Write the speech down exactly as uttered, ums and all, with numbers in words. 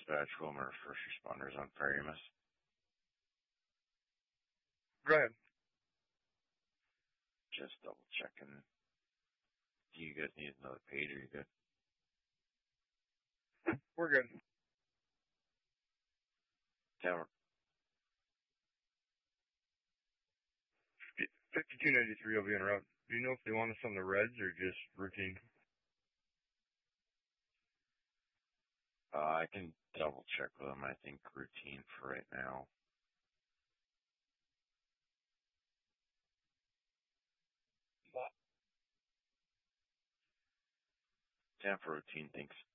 Dispatch, Wilmer, first responders on Farimus. Go ahead. Just double checking. Do you guys need another page or you good? We're good. Tower. fifty-two ninety-three will be en route. Do you know if they want us on the reds or just routine? Uh, I can double check with them. I think routine for right now. Down for routine, thanks.